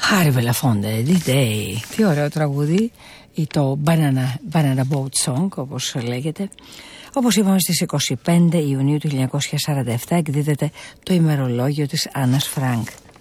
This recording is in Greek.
Harry Belafonte, D-Day. Τι ωραίο τραγούδι. Ή το Banana Boat Song, όπως λέγεται. Όπως είπαμε, στις 25 Ιουνίου του 1947 εκδίδεται το ημερολόγιο της Άννας Φρανκ.